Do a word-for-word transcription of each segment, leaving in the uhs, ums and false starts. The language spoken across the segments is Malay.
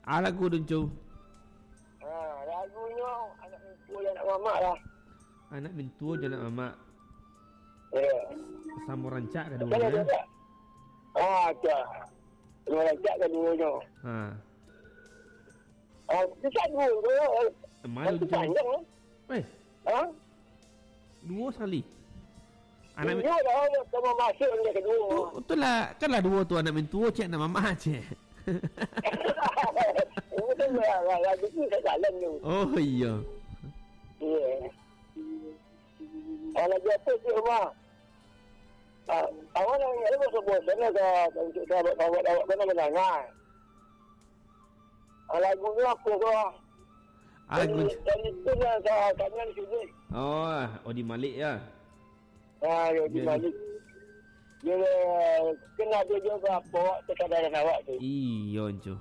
Ah, lagu Duncu. Ha, lagunya anak mentua dan anak mamak lah. Anak mentua je anak mamak. Ya. Sama rancak Kalau kedua dia eh. tak. Ah, tak. Dua rancak keduanya. Ha. Ah, dia tak dua tu. Malu Itu Duncu. panjang lah. Eh, Ha? dua sekali. Anak Dia dah sama masuk dia tu, kedua. betul lah. Kanlah dua tu anak mentua cik anak mamak cik. Betul lah. Lagu tu tak jalan tu. Oh iya. Ya. Ah, lagu apa tu rumah? Ah, awak nak ingat apa sebut? Sana dah untuk sahabat-sahabat awak mana menangan. Ah, lagunya apa tu? Lagu. Dari tu lah saya tanya di sini. Oh, Odi Malik ya. Ah, ya, di Ya. balik. Dia kena dia juga bawa kesadaran awak tu. Iya Duncu.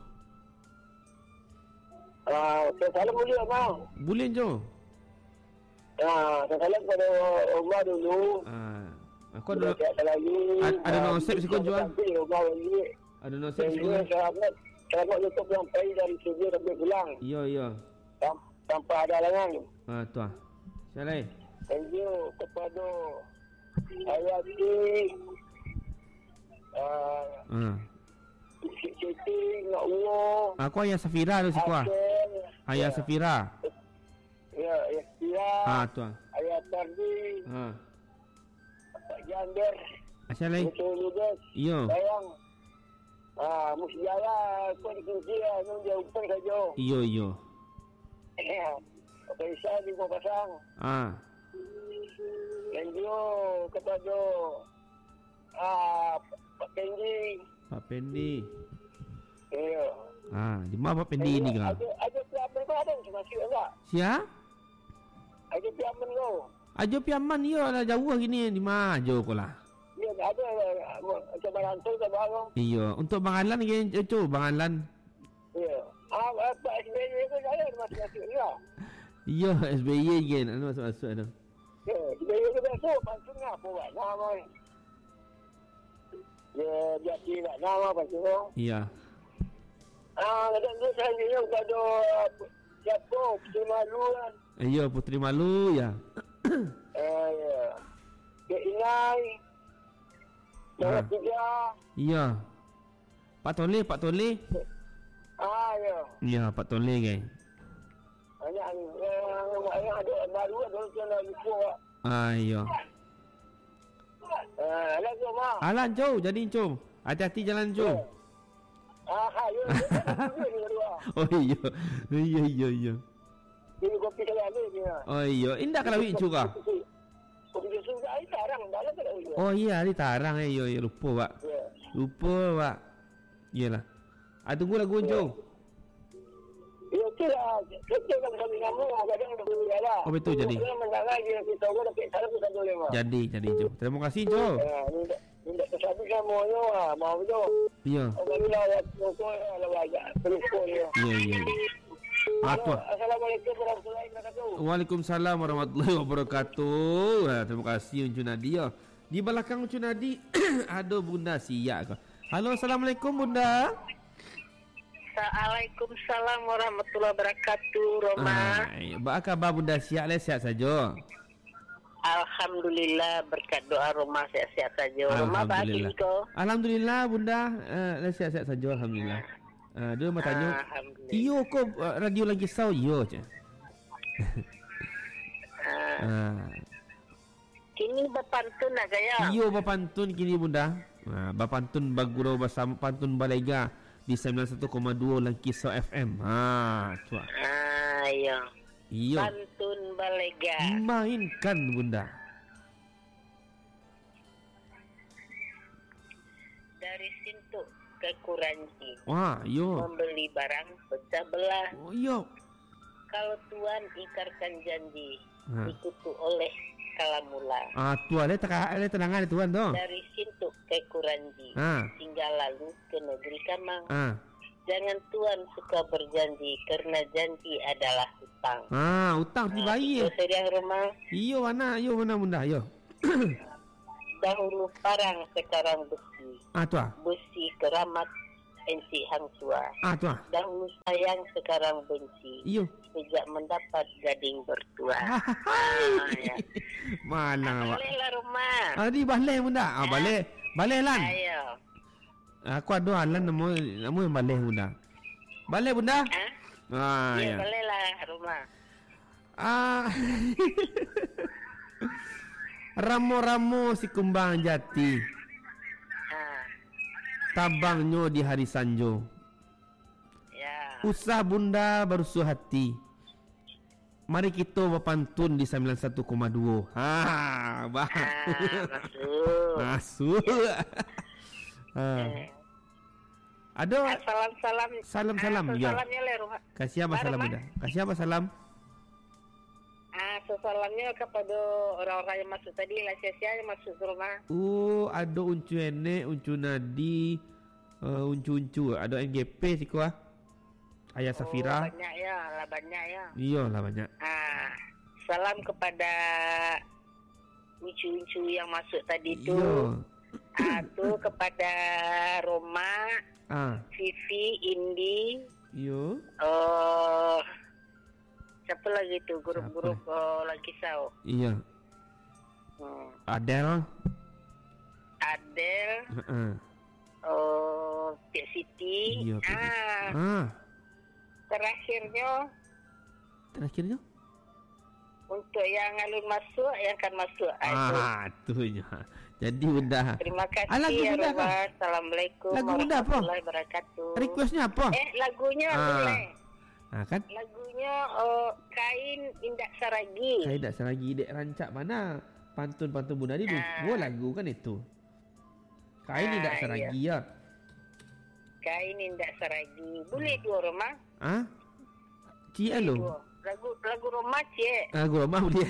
Ah, saya salam boleh bang. Boleh Duncu. Ah, saya salam pada Umar dulu. Ah, aku Sudah ada siap lagi. Ad- ada Ah, konsep sikit jual? sampai Umar lagi. ada Dan nasib dia sikit. selamat. Selamat YouTube sampai dari studio sampai pulang. Iya iya. Tam- Tanpa ada halangan. Ah tu ah. Salai. Thank you kepada Ayati. Ah, Ah. Siti, Nak Uwo. Aku ayah Safira tu sikwa. Hasan. Ayah Ya. Safira. Ya, ya, ya. Ah tu ah. Ayah Tardi, Ah. Pak Jander, Salai. Betul Ludes, Iya. sayang. Ah, mesti jalan, pun kunci lah, nun dia upang saja. Iya iya. Okey, saya di Gua Pasang. Ah. Dan dia kepada ah, Pak Pendi. Pak Pendi. Ya. Ah, di mana Pak Pendi ni kah? Ada, ada piaman kau ada macam masih enggak? Sia? Ada piaman kau. Ajo piaman iya lah jauh gini di mana ajo kau lah. Ya, ada macam merantau ke barang. Iya, untuk Bang Alan ke cu, Bang Alan. Ya. Ah, Pak S B Y tu ada masih-masih enggak? Iya, S B Y kan, anu masuk-masuk anu. Ya, dia juga besok pancung apa buat nama. Ya, dia tidak nama pancung. Iya. Ah, kadang tu saya dia kepada siapa Putri Malu kan. Iya, Putri Malu ya. Eh, ya. Dia Inai. Dia Ah. tiga. Iya. Pak Tole, Pak Tole. Ah, ya. Iya, Pak Tole kan. Banyak ni. Yang yang ada baru ada yang dah lupa. Ah, iya. Ah, lagi mah. Alan cu, jadi cu. Hati-hati jalan cu. Ah, ya. Ini kedua. Oh iya. Iya iya iya. Ini kopi saya ni dia. Oh iya, indah kalau wik cu kah? Kopi susu ai tarang dalam tak ada. Oh iya, hari tarang eh. Iya, iya lupa, Pak. Ya. Lupa, Pak. Iyalah. Ah, tunggu lagu cu. Ya, okey lah. Kita kan kami kamu kadang ada benda lah. Oh, betul jadi. Kita mendengar dia kita gua dapat salah kita boleh mah. Jadi, jadi cu. Terima kasih cu. Ya, minta minta kesabi kamu yo ah, mau yo. Iya. Orang bila ya pokok ala wajah terus ya. Iya, iya. Ah, tu. Assalamualaikum warahmatullahi wabarakatuh. Waalaikumsalam warahmatullahi wabarakatuh. Ah, terima kasih Uncu Nadia. Di belakang Uncu Nadi ada Bunda Siak. Halo, Assalamualaikum Bunda. Waalaikumsalam warahmatullahi wabarakatuh, Roma. Ah, apa khabar Bunda Siak? Le sihat saja. Alhamdulillah berkat doa Roma sehat-sehat saja. Roma bahagia kau. Alhamdulillah Bunda. Uh, le sihat-sihat saja alhamdulillah. Ah, dia mau tanya. Alhamdulillah. Iyo ko uh, radio lagi sau iyo je. Ah, Ah, kini berpantun nak gaya. iyo bapantun kini Bunda. Ah, bapantun baguro bersama pantun balega di sembilan puluh satu koma dua Langkisau F M. Ha, cuak. Ah, ya. Iyo. Pantun balega. Mainkan Bunda. Dari Sintuk ke Kuranci. Wah, iyo. Membeli barang pecah belah. Oh, iyo. Kalau Tuan ikarkan janji, Ha. ikuti oleh kalamula. Ah, tuan dia tak ada tenangan tuan tu. Dari Sintuk ke Kuranci. Ha. Hingga lalu ke negeri Kamang. Ah. Jangan Tuan suka berjanji karena janji adalah hutang. Ah, utang ti bayi. Itu seriang rumah. Iyo mana? Iyo mana Bunda? Iyo. Dahulu parang sekarang besi. Ah, tu ah. Besi keramat Encik Hang Tua. Ah tu ah. Dahulu sayang sekarang benci. Iyo. Sejak mendapat gading bertua. Hai. Ah, ya. Mana awak? Baliklah rumah. Ah di balik bunda. Ah balik. Balik lan. Ayo. Aku ada alan nama nama yang balik bunda. Balik bunda. Ha? Ah Ya, ya. baliklah rumah. Ah. Ramo-ramo si kumbang jati. Ha. Tabangnya di hari Sanjo. Ya. Usah bunda bersuh hati. Mari kita berpantun di sembilan puluh satu koma dua. Ha, bah. Ah, masuk. Masuk. Ha. Eh. Ada Ah, salam-salam. Salam-salam, Ah, ya. salamnya le rumah. kasih apa Baru, salam Mak. bunda? Kasih apa salam? Ah, salamnya kepada orang-orang yang masuk tadi lah, sia-sia yang masuk ke rumah. Oh, ada uncu enek, uncu nadi, uh, uncu-uncu. Ada N G P sih kuah. Ayah Safira. Oh, banyak ya, lah banyak ya. Iya lah banyak. Ah, salam kepada uncu-uncu yang masuk tadi tu. Iya. Ah, tu kepada Roma, Ah, Fifi, Indi, iya. oh, siapa lagi tu grup-grup oh, lagi sao. Iya. Hmm. Adele. Adel, Heeh. oh, Pik Siti. Iya. Pik- Ah, Ah, terakhirnya terakhirnya. untuk yang alun masuk, yang akan masuk. Ah, itu. Ah, tunya. Jadi bunda. Terima kasih Ah, lagu ya bunda Roma. kan? Assalamualaikum Lagu bunda apa? warahmatullahi wabarakatuh. Requestnya apa? Eh, lagunya Ah. boleh. Ah kan? Lagunya uh, Kain Indak Saragi. Saya tak selagi dek rancak mana pantun-pantun bunda ni Ah. dua lagu kan itu. Kain ni Ah, tak selagi ya. Kain Indak Saragi. Boleh dua Roma? Ah? Cia lo. Dua. Lagu lagu Roma cik. Lagu rumah boleh.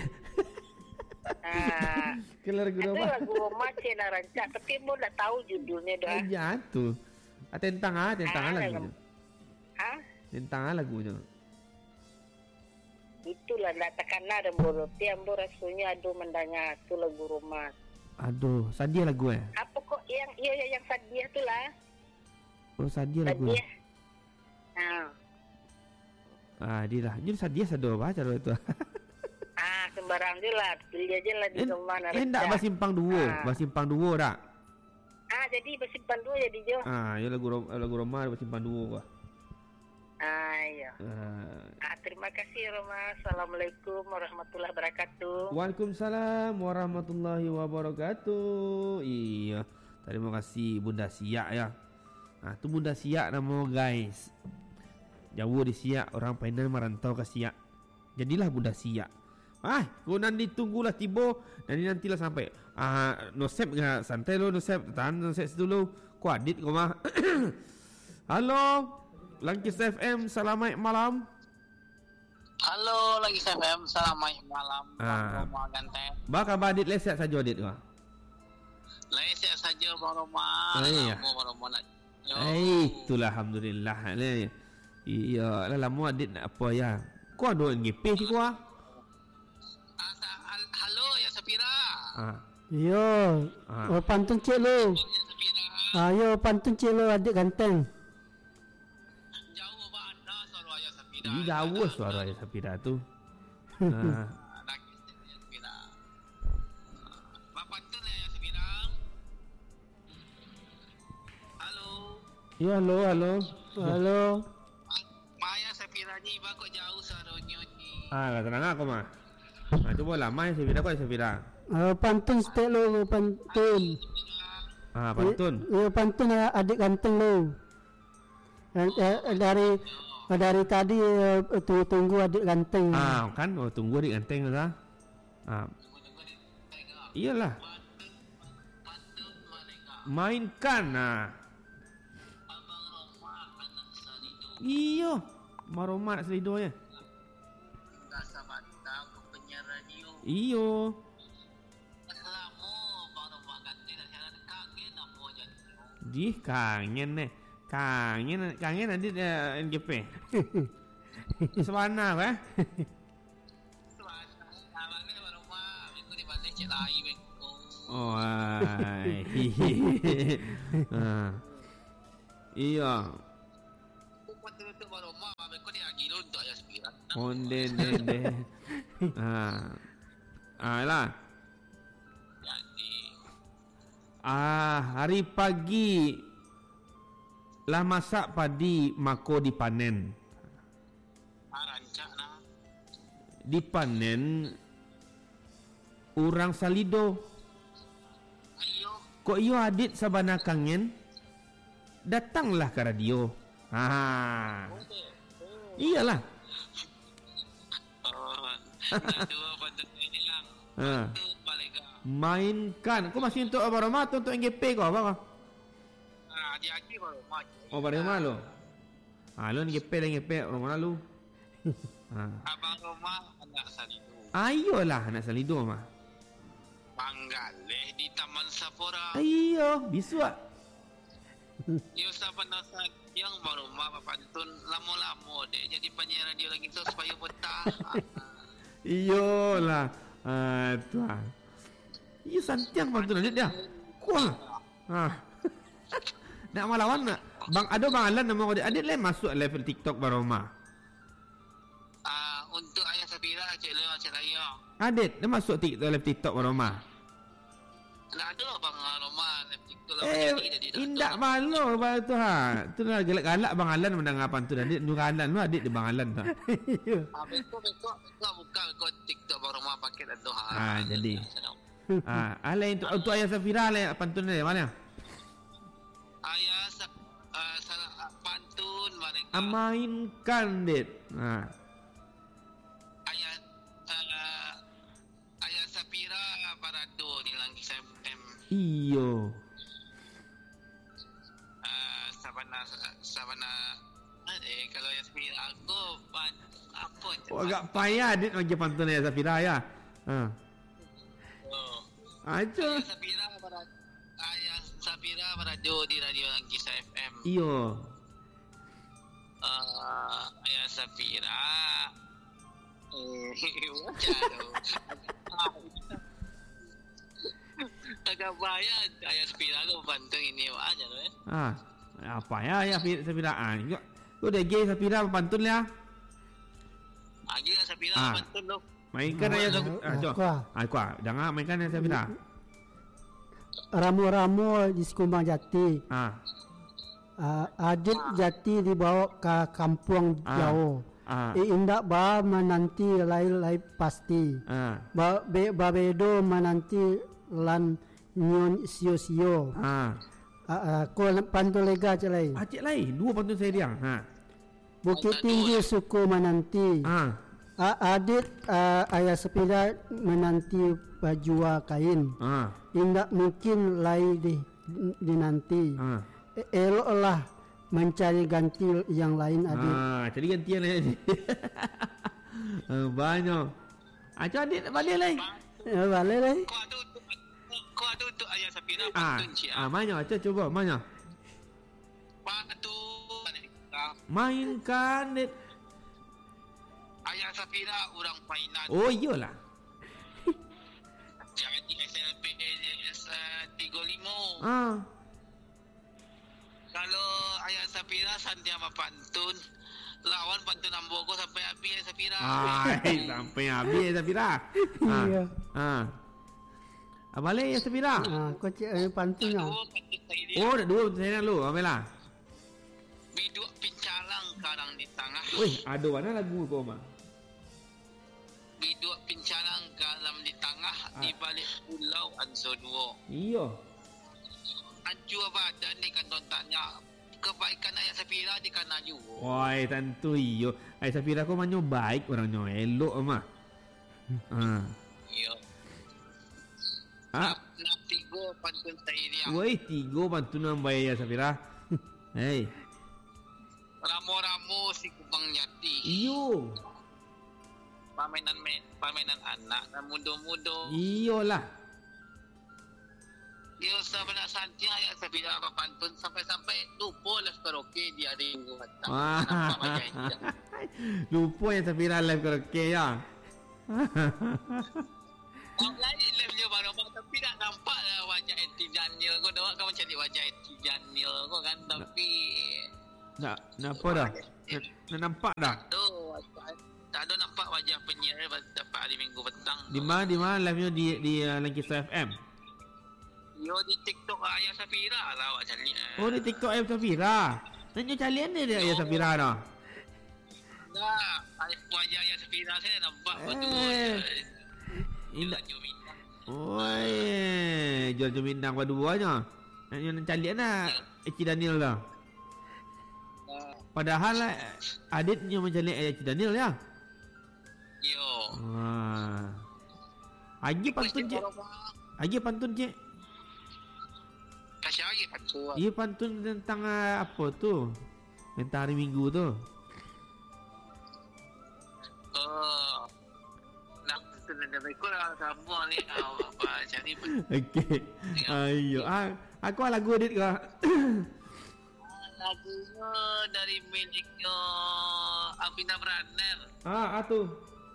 Ah. Kalau lagu Ada rumah. lagu Roma cik nak rancak tapi mau tak tahu judulnya dah. Ya tu. Ah, tentang ah, tentang Ah, ah lagunya. Ha? Tentang ah lagunya. Itulah nak takana dan boroti ambo rasanya aduh mendengar tu lagu Roma. Aduh, Sadia lagu eh. Apa kok yang iya yang, yang Sadia tu lah. Oh, Sadia lagu. Sadia. Ha. Ah, dia lah. Jadi Sadia sado apa cara itu? Ah, sembarang je lah. Pilih aja lah di En rumah nak en tak rancak. basimpang dua, Ah. basimpang dua tak? Ah, jadi bersimpan dua jadi je. Ah, ya lagu rom- lagu Roma basimpang dua kah? Ah, ya. Ah. Ah, terima kasih Roma. Assalamualaikum warahmatullahi wabarakatuh. Waalaikumsalam warahmatullahi wabarakatuh. Iya. Terima kasih Bunda Siak ya. Ah, tu Bunda Siak nama guys. Jauh di Siak, orang Penang merantau ke Siak. Jadilah Bunda Siak. Ah, kau nanti tunggulah tiba. Nanti nantilah sampai. Ah, nosep enggak santai lo nosep. Tahan nosep dulu. Kau adit kau mah. Halo. Langkis F M, selamat malam. Halo, lagi F M. Selamat malam. Ah. Bang Roma ganteng. Ba khabar adit leset saja adit kau. Leset saja Bang Roma. Ah, iya. Lama Bang Roma nak. Yo. Eh, itulah alhamdulillah ni. Iya, lah lama adit nak apa ya? Kau ada N G P sih kau? Ah. Ah, sa- hal- halo ya Sapira. Ah. Yo, Ah. oh, pantun cik lo. Ya Sapira. Ah, yo pantun cik lo adik ganteng. Jauh mana suara ya Sapira? Ini jauh suara ya Sapira tu. Ah. Lagi ya Sapira. Bapak tu lah ya Sapira. Halo. Yo, halo, halo. Halo. Maya Sapira ni bakal jauh suaranya ni. Ah, tenang aku mah. Ah, coba lama ya Sapira kau ya Sapira. Ah, pantun cik lo, pantun. Ah, pantun. Yo, pantun ah, adik ganteng lo. Eh, eh, dari eh, dari tadi eh, tunggu tunggu adik ganteng. Ah, kan oh tunggu di ganteng dah. Ah. Iyalah. Mainkan nah. Iyo, Maroma nak selido ya. Tak sabar tahu penyiar radio. Iyo. Lama Bang Roma ganteng dah jalan kangen apa jadi. Di kangen nih. Kangen kangen nanti uh, N G P. Sewana eh. Abangnya Bang Roma, aku di balik cek lain bengko. Oh. Ai. Ah. Iya. Kau tutup baroma, kau dia lagi lo untuk ayah Sapira. Onden den den. Ah. Ah lah. Jadi. Ah, hari pagi lah masak padi mako dipanen. Ah, rancak nah. Dipanen urang salido. Ayo. Kok iyo adit sabana kangen? Datanglah ke radio. Ha. Iyalah. Oh, dua pantun ini lang. Ha. Balega. Mainkan. Kau masih untuk baroma atau untuk N G P kau apa kau? Ah, dia lagi baroma. Oh, baroma lo. Ah, lo N G P lah N G P orang mana lu? Ha. Abang Roma anak salido. Ayolah anak salido mah. Panggaleh di Taman Sapora. Ayo, bisu ah. Yo saban nasa yang baru mama pantun lamo-lamo deh jadi penyiar radio lagi tu supaya betah. Iyolah. Ah, tuan. Iyo santiang pantun adit dia. Kuah. Ha. Nak malawan nak? Bang ada bang Alan nama kau adit le masuk level TikTok baroma. Ah, untuk ayah Sapira cik le cik raya. Adit dia masuk TikTok level TikTok baroma. Nak ada bang Roma TikTok lah Eh, jadi jadi. indak malu bang tu ha. Tu lah galak-galak bang Alan mendengar pantun adit. Nura Alan lu adit di bang Alan tu. Ah, besok besok besok buka kau TikTok baru Roma pakai dah tu ha. Ah, jadi. Ah, alai untuk untuk ayah Safira le pantun dia mana? Ayah sa, uh, salah pantun mereka. Amainkan dit. Ha. Ayah uh, ayah Sapira Parado ni lang sa F M. Iyo. Uh, sabana sabana eh kalau ayah Sapira aku pan, apa Oh, agak payah dit bagi pantun ayah Safira ya. Ha. oh. Aja. Ayah Sapira Parado ayah Sapira Parado di radio Langkisa F M. Iyo. Uh, ayah Sapira eh wajar. Agak bayar ayah Sapira ko pantun ini wajar eh. Ah, apa ya ayah Safira? Ah, kau kau dah gay Safira pantun le ah. Agi ayah Sapira Ah. pantun lo. Mainkan ayah Safira. Ah, jom. Kuah. Ah, kuah. Jangan mainkan ayah Safira. Ramu-ramu di Sekumbang Jati. Ah. Uh, Adit Jati dibawa ke kampung Ah. jauh. Ah. I indak ba menanti lai-lai pasti. Ah. Ba be babedo menanti lan nyon sio-sio. Ah. Uh, uh, ko pantu lega celai. Ah, cik lain. Dua pantun saya diang. Ha. Bukit Tinggi suku menanti. Ah. Uh, Adit uh, ayah Sapira menanti baju kain. Ah. Indak mungkin lai di dinanti. Ah. E- Eloklah mencari ganti yang lain Adit. Ah, jadi gantian lah ni. Ah, banyak. Aja adik nak balik lai. Eh, balik lah. Kau ada untuk kau ada untuk ayah Sapira Ah. pantun cik. Ah, mana? Aja cuba mana? Pantun Mainkan dit. ayah Sapira orang mainan. Oh, iyalah. Jadi S L P tiga puluh lima. Ah. Kalau ayah Sapira santiama pantun lawan pantun Ambogo sampai habis ayah Sapira. Ai, sampai habis Safira. Ah. Iya. Ah. Ah, balik ya Safira. Ah, kau cik eh, pantun lah. Dua pantun saya Oh, dah dua saya lu. Amela. biduk pincalang karang di tengah. Wih, ada mana lagu kau mah? Biduk pincalang karam di tengah di balik pulau Anso dua. Iya. Anjua badan ni kan tuan tanya kebaikan ayah Sapira di kana juga. Woi, tentu iyo. Ai Safira kau manyo baik orangnya elok mah. Ah. Ya. Ah. Nak tiga pantun saya dia. Woi, tiga pantunan baik ya Safira. Hei. Ramo-ramo si Kubang Jati. Iyo. Pamainan men, pamainan anak dan mudo-mudo. Iyolah. Dia sebenarnya santi ayah Sapira apa pantun sampai-sampai lupa lah karaoke di hari minggu datang. Wah. Nampak macam itu. Lupa ya Safira live karaoke ya. Orang lain live je baru tapi tak nampak lah wajah N T V Daniel kau dah kau mencari wajah Daniel kau kan tapi nak nak apa dah? Nak, nak nampak dah? tu tak ada nampak wajah penyiar dapat hari Minggu petang. Di mana di mana live-nya di di uh, Langkisa F M. Yo di TikTok Ayah Safira lah awak cari. Oh di TikTok Ayah Safira. Tanya calian ni dia Ayah Safira dah. Nah, wajah Ayah Safira saya nampak Eh. betul. Indah. Jom Oi, jual jumindang berdua aja. Yang nak calian lah Eci Daniel dah. Padahal lah aditnya mencalik Eci Daniel ya. Yo. Wah. Agi pantun cik. Agi pantun cik. Kasih lagi pantun. Ia pantun tentang uh, apa tu? Tentang hari Minggu tu. Oh. Nak pantun dan mereka lah sama ni. Apa cari pantun. Okey. Ayo. Ah, aku ada lagu adit ke? Lagunya dari miliknya Afina Brandner. Ah, ah tu.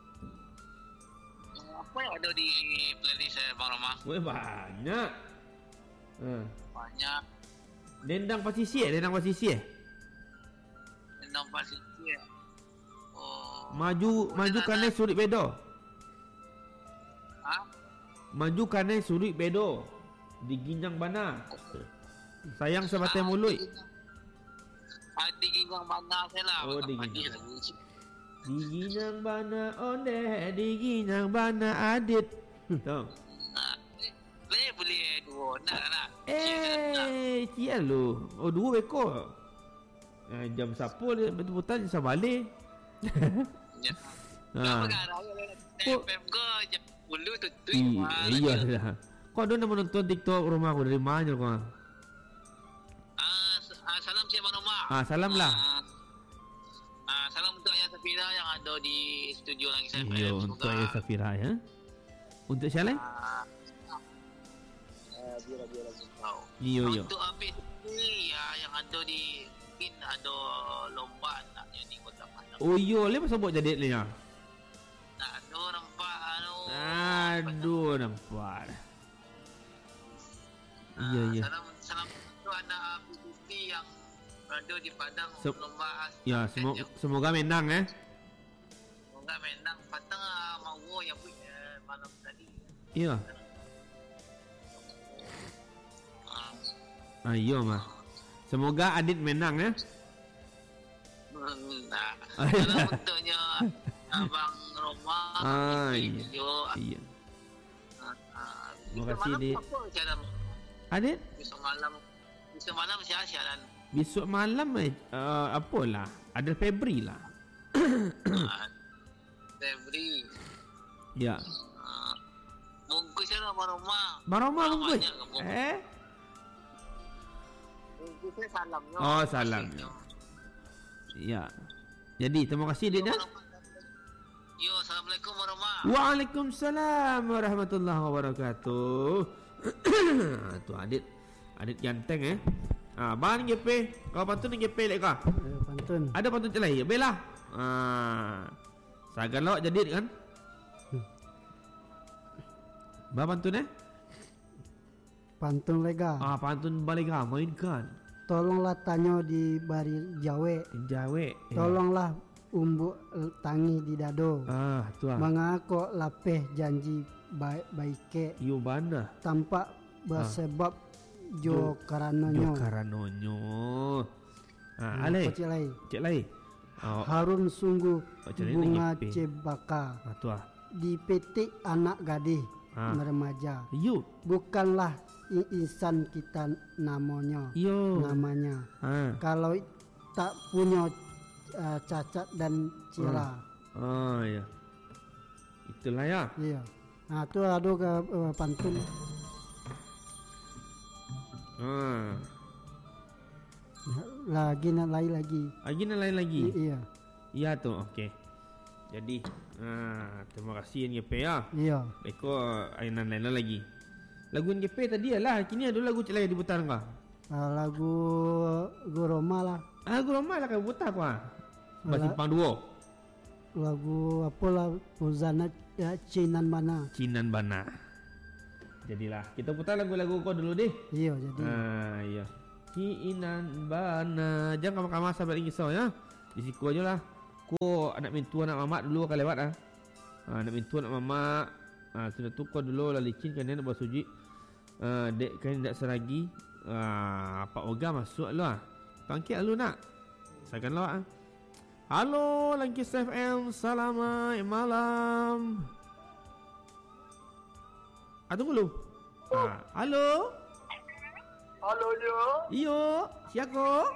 Apa yang ada di playlist saya Bang Rama? Weh banyak. Ha. Banyak. Dendang pasisi eh, dendang pasisi eh. Tentang pasisi. Oh. Maju maju kanan surit bedo. Ha? Maju kanan surit bedo. Di ginjang bana. Sayang sebatai mulut. Ah, di ginjang mana saya lah. Oh, di Pagi ginjang. lagu. Di ginjang bana onde, di ginjang bana adit. Tahu? Ah, boleh boleh dua nak nak. Eh, cia lu. Oh, dua ekor. Eh, jam sapul dia betul-betul jam balik. Ya. Ha. Apa garang Kok- F M ke jam sepuluh tu tu. I- Iya dah. Kau ada nak menonton TikTok rumah aku dari mana kau? Ah, s- ah, salam siapa nama? Ah, salam lah. Ah, ah, salam untuk Ayah Safira yang ada di studio Langit F M. Yo, untuk Ayah Safira ya. Untuk siapa lain? Ah, ah, biar biar lagi tahu. Yo yo. Untuk Apis ni ya, yang ada di mungkin ada lomba anaknya di Kota Padang. Oh yo, le pasal buat jadi ni ya. Nak ada nampak anu. Aduh, nampak. Iya iya. Salam salam untuk anak Apis yang ada di Padang Sem- lomba. Ya, semoga semoga menang eh. Semoga menang Padang ah, mau yang punya malam tadi. Iya. Ah, Ayo mah. Semoga Adit menang ya. Nah, salam untuknya Abang Roma. Ah, iya. Yo, Iya. ah, ah, Terima besok kasih, malam Dik. apa siaran? Adit, Besok malam besok malam siapa siaran? besok malam eh uh, apalah? Ada Febri lah. Ah, Febri. Ya. Ah, bungkus lah Abang Roma. Baroma Ah, bungkus. banyak ke bungkus? Eh? Bungkusnya salamnya. Oh, salamnya. Ya. Jadi, terima kasih Adit ya. Yo, assalamualaikum Roma. Waalaikumsalam warahmatullahi wabarakatuh. Tu Adit. Adit ganteng eh. Ah, bang ni G P. Kau pantun ni G P lek kau. Eh, pantun. Ada pantun celai. Ya belah. Ah. Sagan lawak jadi kan? Ba pantun eh? Pantun lega. Ah, pantun balik ah mainkan. Tolonglah tanyo di bari Jawe. Jawe. Tolonglah umbu eh, tangi di dado. Ah, tu ah. Mengako lapeh janji baik baike Yo bana. tampak bersebab Jo- jo karanonyo. Jo karanonyo. Ah, alai. Kecil lai. Cek lai. Oh, Harun sungguh Macam ni bunga nak cebaka ah, tu ah. dipetik anak gadis Ah. remaja. Yo. Bukanlah i- insan kita namanya. Yo. Namanya. Ah. Kalau tak punya uh, cacat dan cira. Oh ya. Itulah ya. Iya. Nah, tu ada ke uh, pantun. Ah. Lagi nak lain lagi. Lagi nak lain lagi. I- iya. Ya tu. Okey. Jadi, ah, terima kasih N G P ya. Iya. Eko ainan lain lagi. Lagu N G P tadi lah. Kini ada lagu celai di putar kau. Uh, lagu Goroma lah. Ah, lagu ramai lah kau putar kau. Ah. Bas Alah. simpang dua. Lagu apa lah Uzana ya, Cinan mana. Cinan Bana. jadilah. Kita putar lagu-lagu kau dulu deh. Iya, jadi. Ah, iya. Kiinan bana. Jangan kamar-kamar sampai lagi risau ya. Di siku aja lah. Ko anak mintu anak mamak dulu akan lewat ah. Ha, anak mintu anak mamak. Ha, sudah tu kau dulu lah licin kan nak buat suji. Uh, dek kan tak seragi. Ah, Pak Oga masuk lu ah. Tangkit lu nak. Saya akan lawat ah. Halo Langkis F M, selamat malam. Ah, tunggu lu. Ah, halo. Halo yo. Iyo, siapa?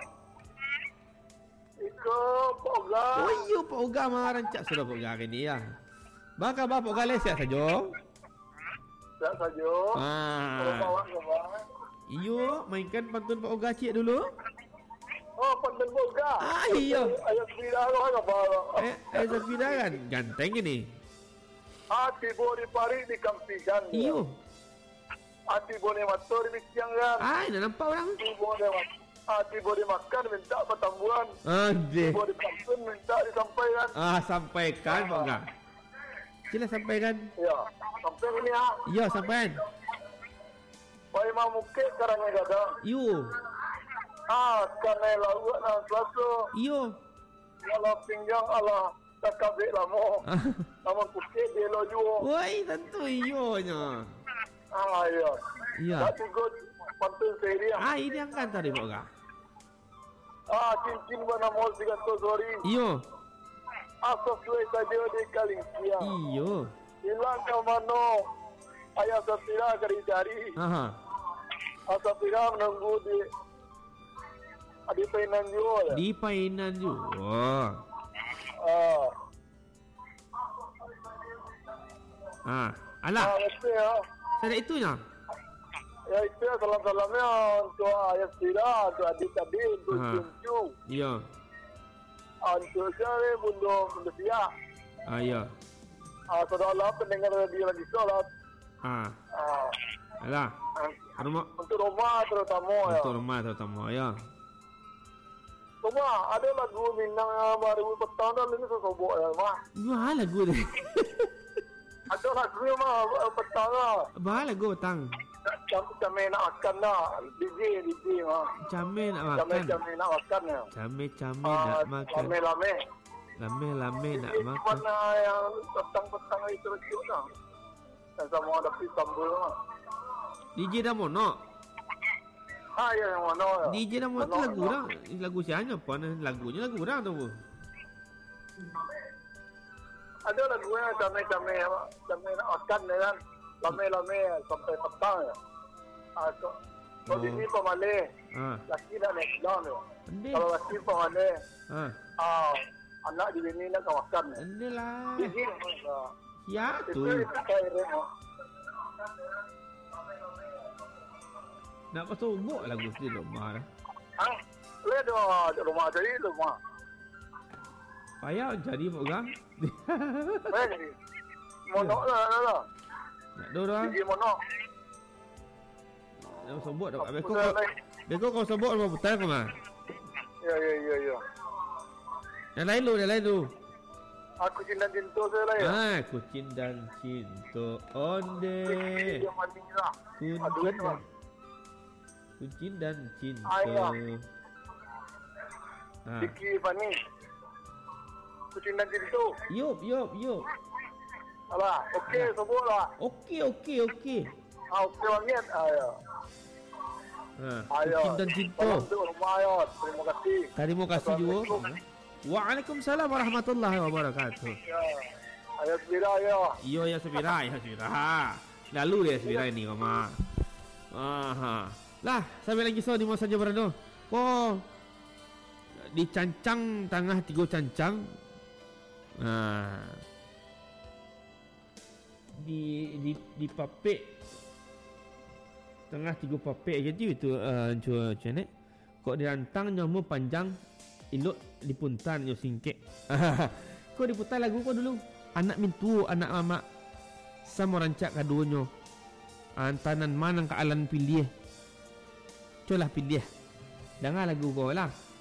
Iko Pak Oga. Oh iyo Pak Oga mah rancak sudah Pak Oga hari ni ya. Bakal Pak Oga lesiak saja. Tak saja. Kalau Ah. bawa ke Iyo, mainkan pantun Pak Oga cik dulu. Oh, pantun Pak Oga. Ah, iya. Ayat bilah lo apa? Eh, eh Zafira kan ganteng ini. Hati boleh pari di kampikan. Iyo. Hati boleh matur di siangan. Ah, nak nampak orang. Hati boleh hati boleh makan minta pertambuhan. Aduh. Boleh pantun minta disampaikan. Ah, sampaikan Pak Oga. Sila sampaikan. Ya, sampai ini ha. Ya, sampaikan. Pai mau mukit karangnya gada. Iyo. Ah, karena laut na suatu. Iyo. Kalau pinjang Allah tak kabik lamo. Ah. Namun mukit dia lo juo. Woi, tentu iyo nya. Ah, ya. Iya. Tapi god pantun sehari. Ah, ini angkat tadi Pak Oga. Ah, cincin mana mol tiga tu sorry. Iyo. Asal suai saja di Kalingkia. Iyo. Hilang ke mano. Ayah Safira kari cari. Aha. Asal Safira menunggu di di Painan juga. Di Painan juga. Ah, Ah, ah, alah, mesti ya. ada itunya. Ya itu ya salam-salamnya untuk Ayah Safira, untuk adik tadi, untuk Ah. Cuncu, Iya. untuk saya, Bunda Bunda Siak. Ah, iya. Ah, saudara pendengar radio lagi solat. Ah, Ah, alah. ah, Rumah untuk rumah terutama ya. untuk rumah terutama ya. Rumah ada lagu Minang yang baru petang dan ini sesobok ya mah. Mahal lagu ni. Ada lagu yang mah petang lah. Mahal lagu tang. Jam jam nak makan lah. D J D J mah. Came nak Jam makan. jam nak makan ya. Came came Ah, nak makan. lame lame. Lame lame nak Ini makan. mana yang petang-petang itu kecil dah. Dan sama ada pisang sambal mah. D J dah mono. Ah ya yang mana ya? D J dah mono tu lagu dah. Lagu siapa apa ni? Lagunya lagu dah tu. Ada lagu yang jam-jam jam nak makan ya kan. Lame-lame sampai petang ya. Ah, so, so Oh. ini pemale. Ah, Laki dah naik down ya. ande. Kalau laki pemale, Ah, ah, anak di sini nak kawasan ya. ande lah. Jadi, Ya itu tu. itu kaya ya. Nak pasal ubuk lagu tu rumah dah. Ah, le do rumah jadi rumah. Payah jadi Pak Gang. Eh jadi. Monok lah lah lah. Nak do dah. Jadi monok. Nak sebut dah. Beko Sudah naik. beko kau sebut apa betul ke mah? Ya ya ya ya. Yang lain lu, yang lain lu. Aku cinta cinta saya lah ya. Ah, kucing dan cinta onde. Dia mandi lah. Aduh Kucing itu dan mah. kucing dan cinta. Ayah. Ah. Diki Fani. Aku cinta cinta. Yup, yup, yup. Alah, okey sebut lah. Okey, okey, okey. Ah, okey banget. Ah ya. Ha, Ayo. kucing dan cinta. Salam untuk rumah ya. Terima kasih. Terima kasih juga. Assalamualaikum. Waalaikumsalam warahmatullahi wabarakatuh. Ya. Ayat Bira ya. Iyo ya Sabira, ya Sabira. Lalu dia Sabira ini mama. Aha. Lah, sampai lagi so di mana saja berada. Oh. Dicancang tengah tiga cancang. Nah. Di di di papek tengah tiga papek jadi itu uh, cua cua ni. Kok dirantang nyamu panjang ilok dipuntan yo singkek. Kau diputar lagu kau dulu. Anak mintu, anak mama. Sama rancak kaduonyo. Antanan manang kaalan pilih. Colah pilih. Dengar lagu kau lah.